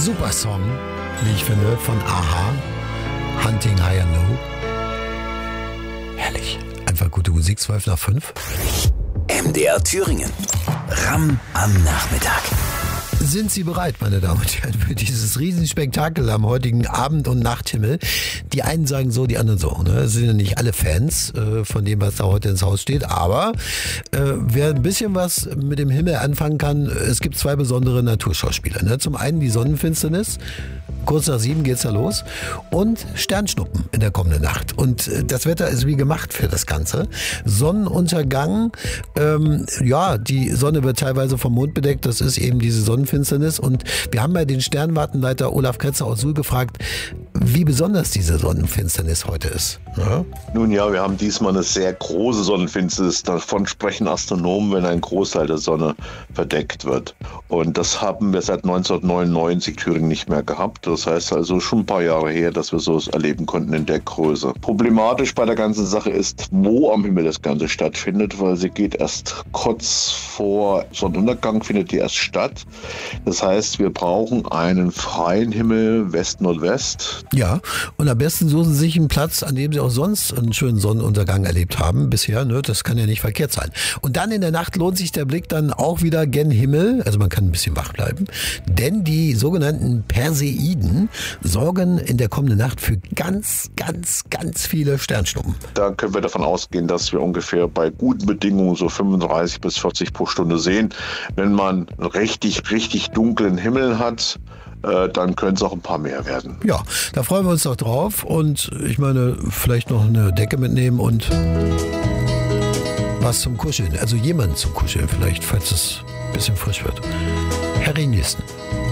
Super Song, wie ich finde, von Aha. Hunting High and Low. Herrlich. Einfach gute Musik, 5:12. MDR Thüringen. Ram am Nachmittag. Sind Sie bereit, meine Damen und Herren, für dieses Riesenspektakel am heutigen Abend- und Nachthimmel? Die einen sagen so, die anderen so. Ne? Es sind ja nicht alle Fans von dem, was da heute ins Haus steht. Aber wer ein bisschen was mit dem Himmel anfangen kann, es gibt zwei besondere Naturschauspieler. Ne? Zum einen die Sonnenfinsternis. Kurz nach 7 geht's da los. Und Sternschnuppen in der kommenden Nacht. Und das Wetter ist wie gemacht für das Ganze. Sonnenuntergang. Die Sonne wird teilweise vom Mond bedeckt. Das ist eben diese Sonnenfinsternis. Und wir haben bei den Sternwartenleiter Olaf Kretzer aus Suhl gefragt, wie besonders diese Sonnenfinsternis heute ist. Ja? Nun ja, wir haben diesmal eine sehr große Sonnenfinsternis. Davon sprechen Astronomen, wenn ein Großteil der Sonne verdeckt wird. Und das haben wir seit 1999 Thüringen nicht mehr gehabt. Das heißt also schon ein paar Jahre her, dass wir sowas erleben konnten in der Größe. Problematisch bei der ganzen Sache ist, wo am Himmel das Ganze stattfindet, weil sie geht erst kurz vor Sonnenuntergang, findet die erst statt. Das heißt, wir brauchen einen freien Himmel West-Nordwest. Ja, und am besten suchen Sie sich einen Platz, an dem Sie auch sonst einen schönen Sonnenuntergang erlebt haben bisher. Ne? Das kann ja nicht verkehrt sein. Und dann in der Nacht lohnt sich der Blick dann auch wieder gen Himmel. Also man kann ein bisschen wach bleiben. Denn die sogenannten Perseiden sorgen in der kommenden Nacht für ganz, ganz, ganz viele Sternschnuppen. Da können wir davon ausgehen, dass wir ungefähr bei guten Bedingungen so 35 bis 40 pro Stunde sehen. Wenn man richtig, richtig dunklen Himmel hat, dann können es auch ein paar mehr werden. Ja, da freuen wir uns doch drauf. Und ich meine, vielleicht noch eine Decke mitnehmen und was zum Kuscheln. Also jemanden zum Kuscheln vielleicht, falls es ein bisschen frisch wird. Harry Nilsson.